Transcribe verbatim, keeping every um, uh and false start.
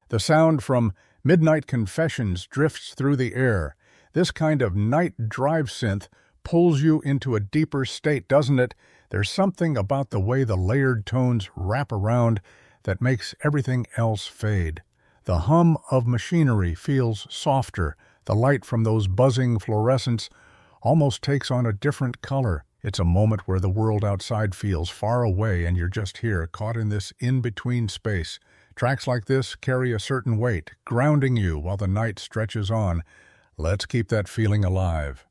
The sound from Midnight Confessions drifts through the air. This kind of night drive synth pulls you into a deeper state, doesn't it? There's something about the way the layered tones wrap around that makes everything else fade. The hum of machinery feels softer. The light from those buzzing fluorescents almost takes on a different color. It's a moment where the world outside feels far away and you're just here, caught in this in-between space. Tracks like this carry a certain weight, grounding you while the night stretches on. Let's keep that feeling alive.